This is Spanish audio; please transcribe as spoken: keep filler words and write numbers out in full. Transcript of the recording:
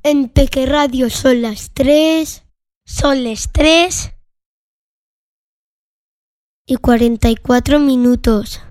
En Peque Radio son las tres. Son las tres y cuarenta y cuatro minutos.